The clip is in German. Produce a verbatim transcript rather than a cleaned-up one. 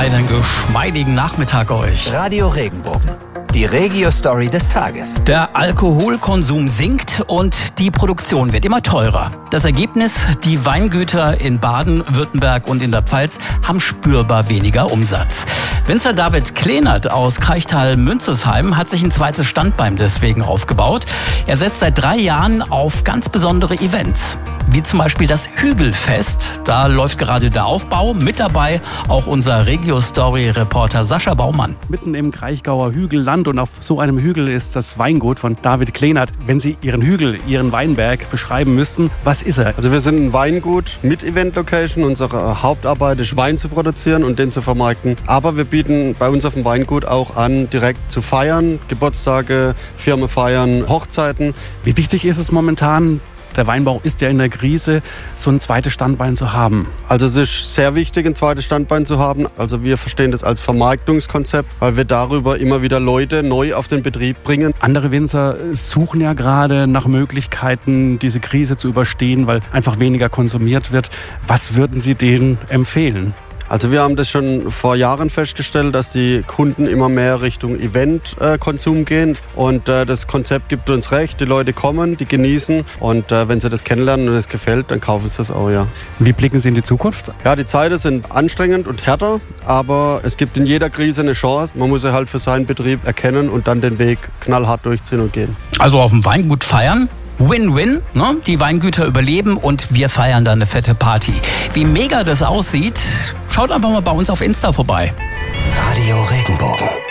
Einen geschmeidigen Nachmittag euch. Radio Regenbogen. Die Regio-Story des Tages. Der Alkoholkonsum sinkt und die Produktion wird immer teurer. Das Ergebnis, die Weingüter in Baden, Württemberg und in der Pfalz haben spürbar weniger Umsatz. Winzer David Klehnert aus Kraichtal-Münzesheim hat sich ein zweites Standbein deswegen aufgebaut. Er setzt seit drei Jahren auf ganz besondere Events, wie zum Beispiel das Hügelfest. Da läuft gerade der Aufbau. Mit dabei auch unser Regio-Story-Reporter Sascha Baumann. Mitten im Kraichgauer Hügelland und auf so einem Hügel ist das Weingut von David Klehnert. Wenn Sie Ihren Hügel, Ihren Weinberg beschreiben müssten, was ist er? Also wir sind ein Weingut mit Event-Location. Unsere Hauptarbeit ist, Wein zu produzieren und den zu vermarkten. Aber wir bieten bei uns auf dem Weingut auch an, direkt zu feiern, Geburtstage, Firmenfeiern, Hochzeiten. Wie wichtig ist es momentan, der Weinbau ist ja in der Krise, so ein zweites Standbein zu haben? Also es ist sehr wichtig, ein zweites Standbein zu haben. Also wir verstehen das als Vermarktungskonzept, weil wir darüber immer wieder Leute neu auf den Betrieb bringen. Andere Winzer suchen ja gerade nach Möglichkeiten, diese Krise zu überstehen, weil einfach weniger konsumiert wird. Was würden Sie denen empfehlen? Also wir haben das schon vor Jahren festgestellt, dass die Kunden immer mehr Richtung Event-Konsum gehen. Und äh, das Konzept gibt uns recht. Die Leute kommen, die genießen. Und äh, wenn sie das kennenlernen und es gefällt, dann kaufen sie das auch, ja. Wie blicken Sie in die Zukunft? Ja, die Zeiten sind anstrengend und härter. Aber es gibt in jeder Krise eine Chance. Man muss sie halt für seinen Betrieb erkennen und dann den Weg knallhart durchziehen und gehen. Also auf dem Weingut feiern? Win-win, ne? Die Weingüter überleben und wir feiern dann eine fette Party. Wie mega das aussieht, schaut einfach mal bei uns auf Insta vorbei. Radio Regenbogen.